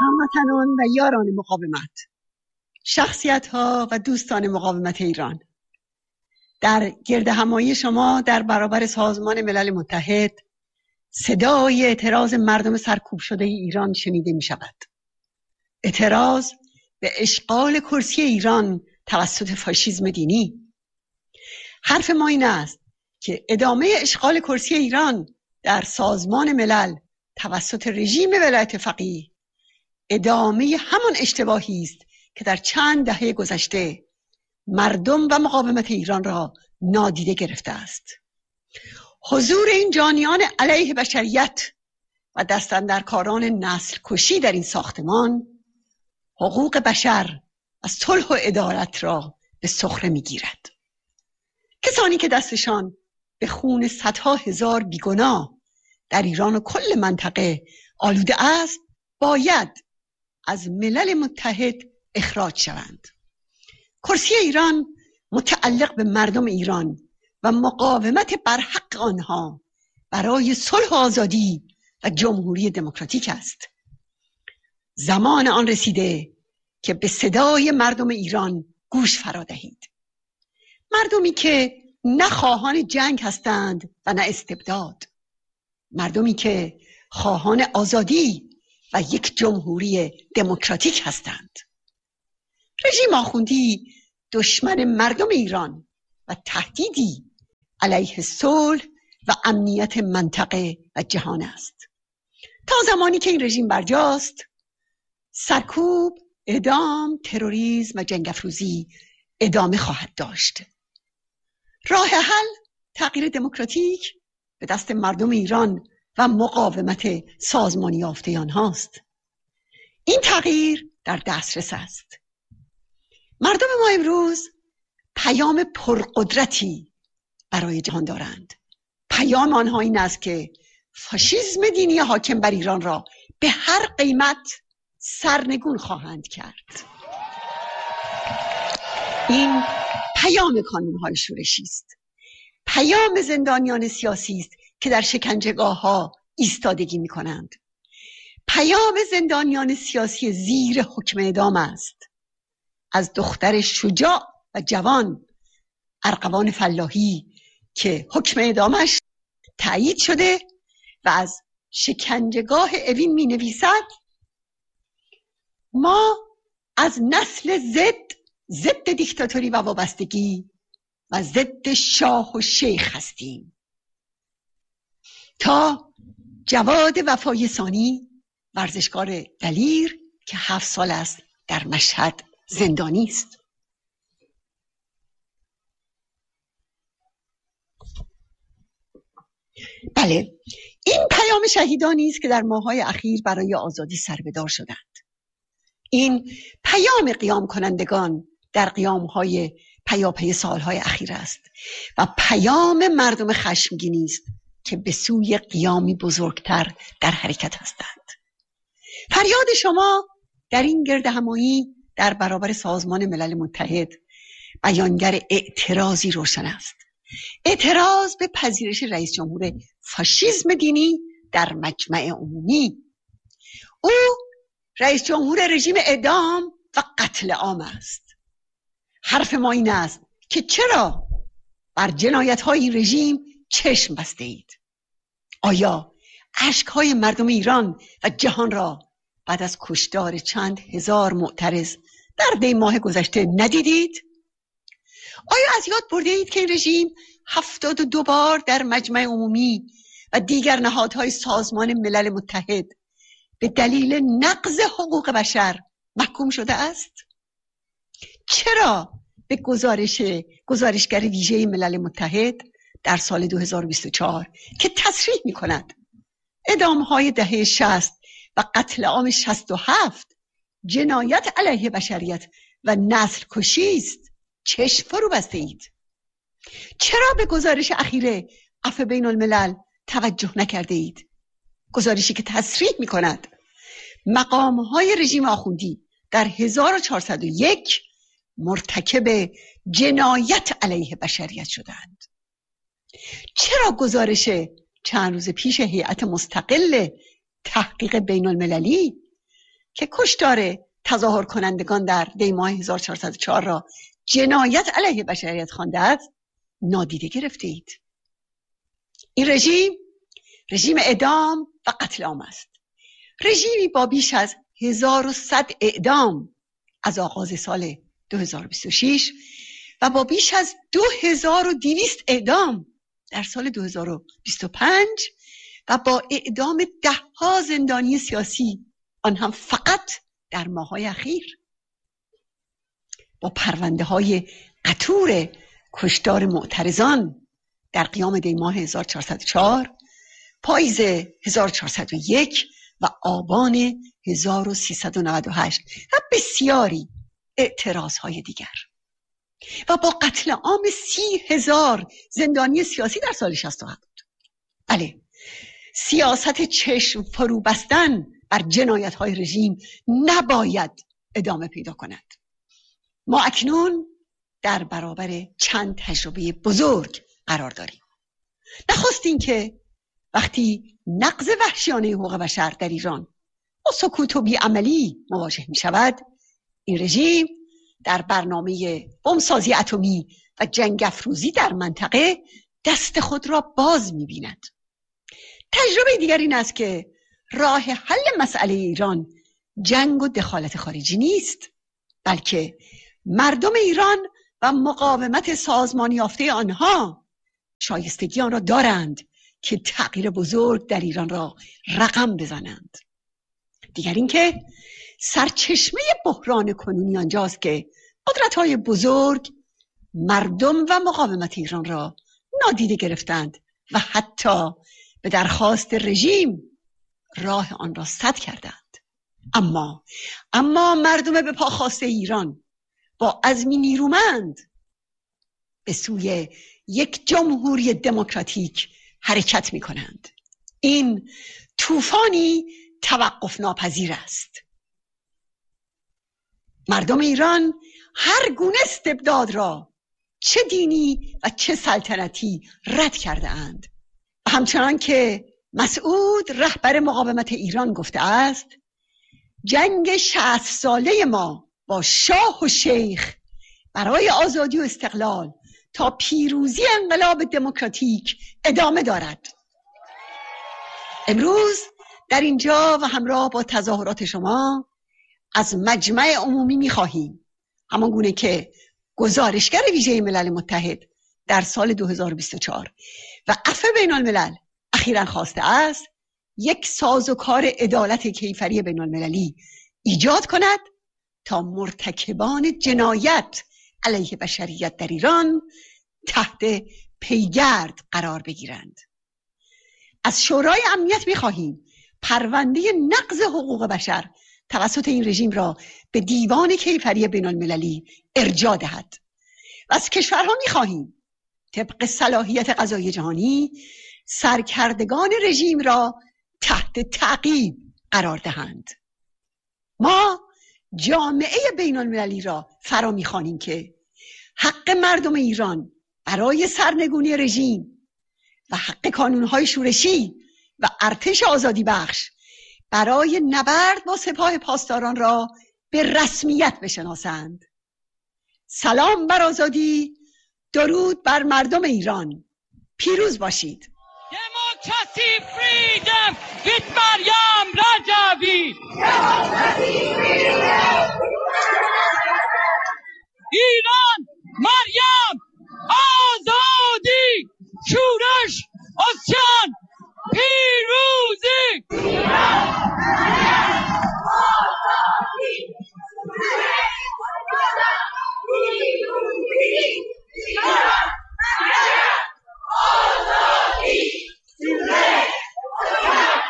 هموطنان و یاران مقاومت، شخصیت‌ها و دوستان مقاومت ایران، در گردهمایی شما در برابر سازمان ملل متحد صدای اعتراض مردم سرکوب شده ایران شنیده می شود. اعتراض به اشغال کرسی ایران توسط فاشیسم دینی. حرف ما این است که ادامه اشغال کرسی ایران در سازمان ملل توسط رژیم ولایت فقیه ادامه همان اشتباهی است که در چند دهه گذشته مردم و مقاومت ایران را نادیده گرفته است. حضور این جانیان علیه بشریت و دستاندرکاران نسل کشی در این ساختمان حقوق بشر و صلح و عدالت را به سخره می‌گیرد. کسانی که دستشان به خون صدها هزار بیگناه در ایران و کل منطقه آلوده است باید از ملل متحد اخراج شوند. کرسی ایران متعلق به مردم ایران و مقاومت بر حق آنها برای صلح و آزادی و جمهوری دموکراتیک است. زمان آن رسیده که به صدای مردم ایران گوش فرا دهید. مردمی که نه خواهان جنگ هستند و نه استبداد. مردمی که خواهان آزادی و یک جمهوری دموکراتیک هستند. رژیم آخوندی دشمن مردم ایران و تهدیدی علیه صلح و امنیت منطقه و جهان است. تا زمانی که این رژیم برجاست، سرکوب، اعدام، تروریسم و جنگ افروزی ادامه خواهد داشت. راه حل تغییر دموکراتیک به دست مردم ایران و مقاومت سازمانی یافته آنهاست. این تغییر در دسترس است. مردم ما امروز پیام پرقدرتی برای جهان دارند. پیام آنها این است که فاشیسم دینی حاکم بر ایران را به هر قیمت سرنگون خواهند کرد. این پیام کانون‌های شورشی است. پیام زندانیان سیاسی است که در شکنجهگاه‌ها ایستادگی می‌کنند. پیام زندانیان سیاسی زیر حکم اعدام است. از دختر شجاع و جوان ارغوان فلاحی که حکم اعدامش تایید شده و از شکنجهگاه اوین می‌نویسد: ما از نسل ضد دیکتاتوری و وابستگی و ضد شاه و شیخ هستیم. تا جواد وفای ثانی، ورزشکار دلیر که 7 سال است در مشهد زندانی است. بله، این پیام شهیدانی است که در ماه‌های اخیر برای آزادی سربه‌دار شدند. این پیام قیام کنندگان در قیام‌های پیاپی سال‌های اخیر است و پیام مردم خشمگینی است که به سوی قیامی بزرگتر در حرکت هستند. فریاد شما در این گردهمایی در برابر سازمان ملل متحد بیانگر اعتراضی روشن است. اعتراض به پذیرش رئیس جمهور فاشیسم دینی در مجمع عمومی. او رئیس جمهور رژیم اعدام و قتل عام است. حرف ما این است که چرا بر جنایت‌های این رژیم چشم بسته اید؟ آیا اشک‌های مردم ایران و جهان را بعد از کشتار چند هزار معترض در دی ماه گذشته ندیدید؟ آیا از یاد برده اید که این رژیم 72 بار در مجمع عمومی و دیگر نهادهای سازمان ملل متحد به دلیل نقض حقوق بشر محکوم شده است؟ چرا به گزارشگر ویژه ملل متحد در سال 2024 که تصریح می کند اعدام‌های دهه 60 و قتل عام 67 جنایت علیه بشریت و نسل کشی است چشم فرو بسته اید؟ چرا به گزارش اخیر عفو بین الملل توجه نکرده اید؟ گزارشی که تصریح می کند مقام‌های رژیم آخوندی در 1401 مرتکب جنایت علیه بشریت شدند. چرا گزارش چند روز پیش هیئت مستقل تحقیق بین المللی که کشتار تظاهر کنندگان در دیماه 1404 را جنایت علیه بشریت خوانده است نادیده گرفته اید. این رژیم اعدام و قتل عام است. رژیمی با بیش از 1100 اعدام از آغاز سال 2026 و با بیش از 2200 اعدام در سال 2025 و با اعدام 10 زندانی سیاسی، آن هم فقط در ماه‌های اخیر، با پرونده های قطور کشتار معترضان در قیام دیماه 1404، پاییز 1401 و آبان 1398 و بسیاری اعتراض های دیگر، و با قتل عام 30,000 زندانی سیاسی در سال 67. بله، سیاست چشم فرو بستن بر جنایت های رژیم نباید ادامه پیدا کند. ما اکنون در برابر چند تجربه بزرگ قرار داریم. نخست این که وقتی نقض وحشیانه حقوق بشر در ایران با سکوت و بیعملی مواجه می شود، این رژیم در برنامه بمبسازی اتمی و جنگ افروزی در منطقه دست خود را باز می بیند. تجربه دیگر این است که راه حل مسئله ایران جنگ و دخالت خارجی نیست، بلکه مردم ایران و مقاومت سازمانی یافته آنها شایستگی آن را دارند که تغییر بزرگ در ایران را رقم بزنند. دیگر اینکه سرچشمه بحران کنونی آنجاست که قدرت‌های بزرگ مردم و مقاومت ایران را نادیده گرفتند و حتی به درخواست رژیم راه آن را سد کردند. اما مردم به پا خاسته ایران با عزمی نیرومند به سوی یک جمهوری دموکراتیک حرکت می کنند. این طوفانی توقف ناپذیر است. مردم ایران هر گونه استبداد را چه دینی و چه سلطنتی رد کرده اند. همچنان که مسعود رهبر مقاومت ایران گفته است، جنگ 60 ساله ما با شاه و شیخ برای آزادی و استقلال تا پیروزی انقلاب دموکراتیک ادامه دارد. امروز در اینجا و همراه با تظاهرات شما از مجمع عمومی می‌خواهیم، همان گونه که گزارشگر ویژه ملل متحد در سال 2024 و عفو بین الملل اخیراً خواسته است، یک سازوکار عدالت کیفری بین المللی ایجاد کند تا مرتکبان جنایت علیه بشریت در ایران تحت پیگرد قرار بگیرند. از شورای امنیت می‌خواهیم پرونده نقض حقوق بشر توسط این رژیم را به دیوان کیفری بین المللی ارجاع دهد و از کشورها می‌خواهیم طبق صلاحیت قضایی جهانی سرکردگان رژیم را تحت تعقیب قرار دهند. ما جامعه بین المللی را فرا می‌خوانیم که حق مردم ایران برای سرنگونی رژیم و حق کانون‌های شورشی و ارتش آزادی بخش برای نبرد با سپاه پاسداران را به رسمیت بشناسند. سلام بر آزادی، درود بر مردم ایران. پیروز باشید. Democracy, freedom with Maryam Rajavi. ایران، مریم، آزادی، شورش، اسیان، پیروزی. ایران، مریم، آزادی.